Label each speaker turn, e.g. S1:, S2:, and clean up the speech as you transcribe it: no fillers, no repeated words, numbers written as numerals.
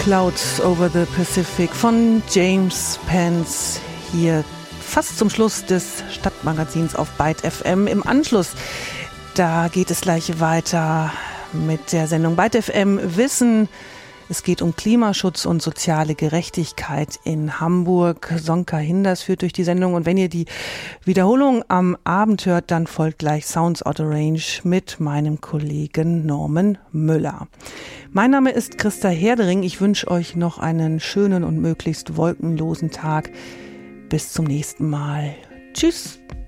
S1: Clouds over the Pacific von James Pence hier fast zum Schluss des Stadtmagazins auf Byte FM. Im Anschluss, da geht es gleich weiter mit der Sendung Byte FM Wissen. Es geht um Klimaschutz und soziale Gerechtigkeit in Hamburg. Sonka Hinders führt durch die Sendung und wenn ihr die Wiederholung am Abend hört, dann folgt gleich Sounds Out of Range mit meinem Kollegen Norman Müller. Mein Name ist Christa Herdering. Ich wünsche euch noch einen schönen und möglichst wolkenlosen Tag. Bis zum nächsten Mal. Tschüss.